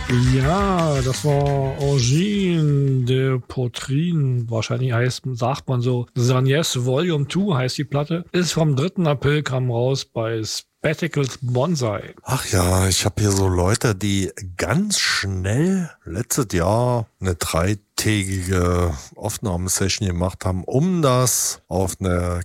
Ja, das war Origine de Poitrine. Wahrscheinlich sagt man so. Sagnes Volume 2 heißt die Platte. Ist vom 3. April, kam raus bei Spectacles Bonsai. Ach ja, ich habe hier so Leute, die ganz schnell letztes Jahr eine 3-tägige Aufnahmesession gemacht haben, um das auf eine